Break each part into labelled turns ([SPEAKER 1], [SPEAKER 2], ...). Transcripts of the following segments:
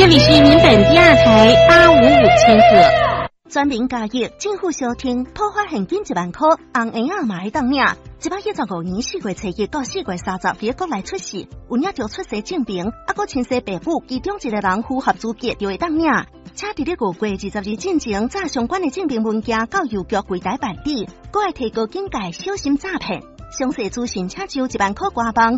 [SPEAKER 1] 这里是民本第二台855千赫。
[SPEAKER 2] 全民加益，政府小厅普发现金1万块，红圆仔嘛会当领。115年4月初1到4月30日国内出世，有领着出生证明，搁亲生父母其中一个人符合资格就会当领。请伫咧5月22日进前，载相关的证明文件到邮局柜台办理，搁会提高警戒，小心诈骗。详细资讯请就1万块官网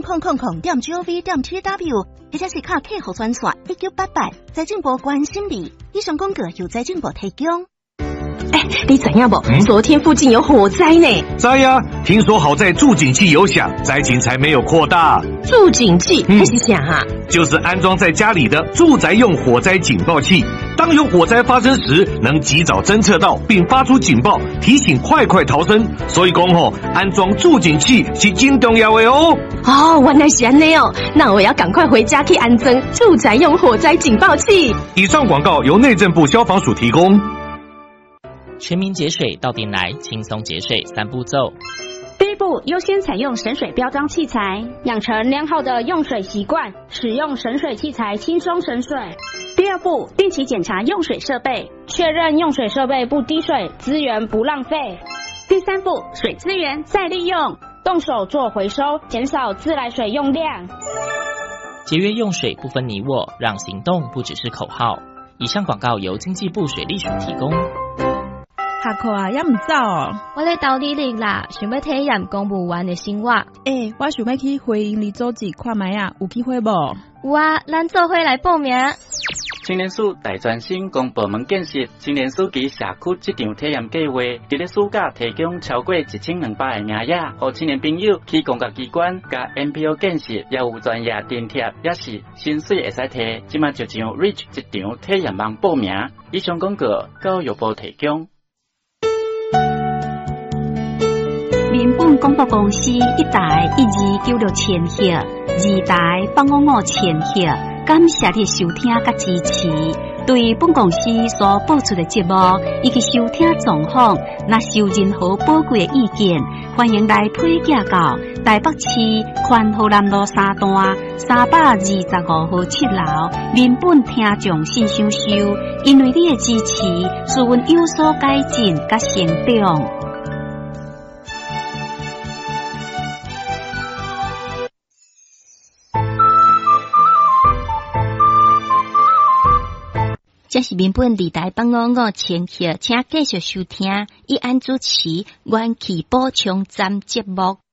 [SPEAKER 2] 10000.gov.tw， 或者是卡客服专线1988，财政部关心你。以上广告由财政部提供。
[SPEAKER 1] 你知影不？昨天附近有火灾呢。
[SPEAKER 3] 知呀，听说好在助警器有响，灾情才没有扩大。
[SPEAKER 1] 助警器那是啥啊？
[SPEAKER 3] 就是安装在家里的住宅用火灾警报器。当有火灾发生时，能及早侦测到并发出警报，提醒快逃生。所以讲安装助警器是真重要的哦。
[SPEAKER 1] 原来是安尼哦，那我要赶快回家去安装住宅用火灾警报器。
[SPEAKER 3] 以上广告由内政部消防署提供。
[SPEAKER 4] 全民节水到店来，轻松节水3步骤。
[SPEAKER 5] 第一步，优先采用省水标章器材，养成良好的用水习惯，使用省水器材轻松省水。第二步，定期检查用水设备，确认用水设备不滴水，资源不浪费。第三步，水资源再利用，动手做回收，减少自来水用量。
[SPEAKER 4] 节约用水不分你我，让行动不只是口号。以上广告由经济部水利署提供。
[SPEAKER 6] 下课啊，也唔走哦。
[SPEAKER 7] 我咧斗地理啦，想要体验公务员的生活。
[SPEAKER 6] 我想要去回营里组织看卖啊，有机会无？
[SPEAKER 7] 有啊，咱做伙来报名。
[SPEAKER 8] 青年署大专生公部门建设青年署及社区这场体验计划，伫咧暑假提供超过1200个名额，予青年朋友去公家机关甲 NPO 建设，也有专业津贴，也是薪水会使摕。即马就上 Reach 这场体验网报名。以上广告教育部提供。
[SPEAKER 9] 民本广播公司1台1296千赫，2台855千赫，感谢你收听甲支持。对本公司所播出的节目以及收听状况，若是有任何宝贵的意见，欢迎来批寄到台北市宽和南路3段325号7楼民本听众信箱收。因为你的支持，使阮有所改进甲成长。这是民本2台855千赫，请继续收听以安主持元气补充站节目。